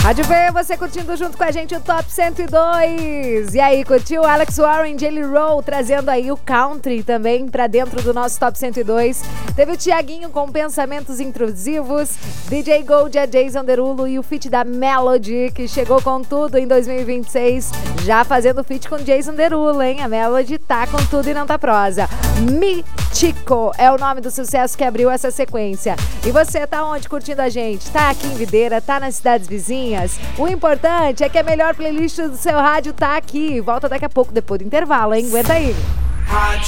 Rádio V, você curtindo junto com a gente o Top 102. E aí, curtiu Alex Warren, Jelly Roll, trazendo aí o country também pra dentro do nosso Top 102. Teve o Thiaguinho com Pensamentos Intrusivos, DJ Gold, a Jason Derulo e o feat da Melody, que chegou com tudo em 2026, já fazendo feat com Jason Derulo, hein? A Melody tá com tudo e não tá prosa. Mítico é o nome do sucesso que abriu essa sequência. E você tá onde curtindo a gente? Tá aqui em Videira, tá nas cidades vizinhas? O importante é que a melhor playlist do seu rádio tá aqui. Volta daqui a pouco, depois do intervalo, hein? Aguenta aí.